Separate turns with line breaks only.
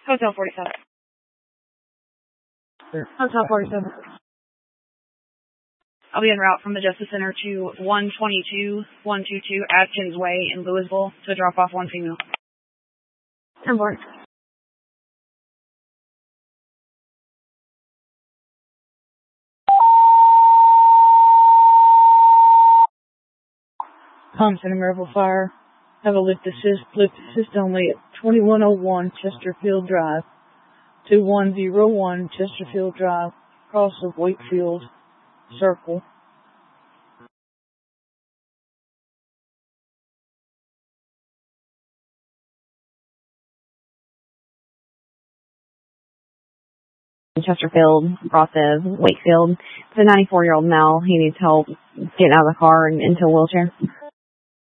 Hotel 47.
Sure. Hotel 47.
I'll be en route from the Justice Center to 122 Atkins Way in Louisville to drop off one female.
10-4. Center Rebel Fire. Have a lift assist only at 2101 Chesterfield Drive. 2101 Chesterfield Drive, cross of Wakefield Circle.
Chesterfield, cross of Wakefield. It's a 94-year-old male. He needs help getting out of the car and into a wheelchair.